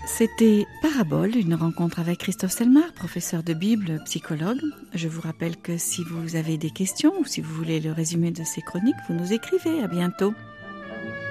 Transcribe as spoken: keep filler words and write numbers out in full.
C'était Parabole, une rencontre avec Christophe Selmar, professeur de Bible, psychologue. Je vous rappelle que si vous avez des questions ou si vous voulez le résumé de ces chroniques, vous nous écrivez. À bientôt.